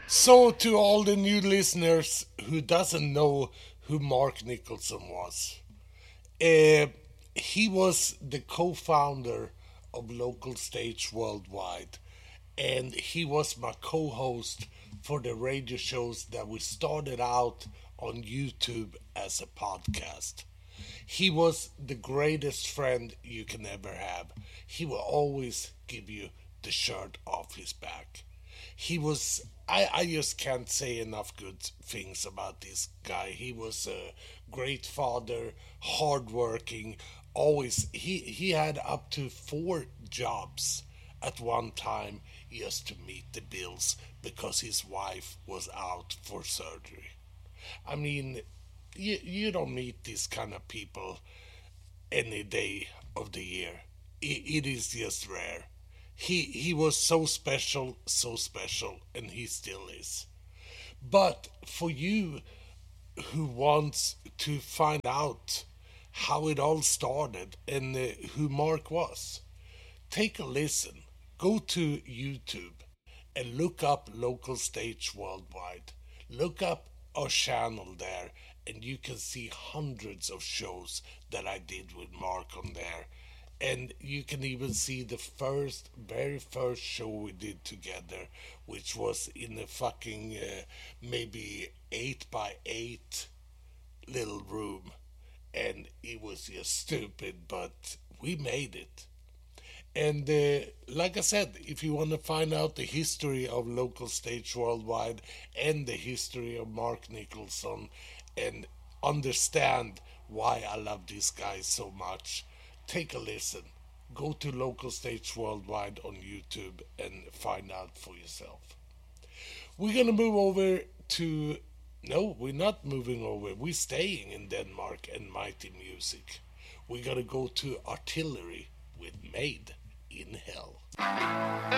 So, to all the new listeners who doesn't know who Mark Nicholson was, uh, he was the co-founder of Local Stage Worldwide, and he was my co-host for the radio shows that we started out on YouTube as a podcast. He was the greatest friend you can ever have. He will always give you the shirt off his back. I just can't say enough good things about this guy. He was a great father, hardworking, always he had up to 4 jobs at one time just to meet the bills because his wife was out for surgery. I mean, you don't meet these kind of people any day of the year. It is just rare. He was so special, and he still is. But for you who wants to find out how it all started and who Mark was, take a listen. Go to YouTube and look up Local Stage Worldwide. Look up our channel there, and you can see hundreds of shows that I did with Mark on there. And you can even see the very first show we did together, which was in a fucking maybe 8 by 8 little room. And it was just stupid, but we made it. And like I said, if you want to find out the history of Local Stage Worldwide and the history of Mark Nicholson and understand why I love this guy so much, take a listen. Go to Local Stage Worldwide on YouTube and find out for yourself. We're going to move over to. No, we're not moving over. We're staying in Denmark and mighty music. We're going to go to Artillery with Made in Hell.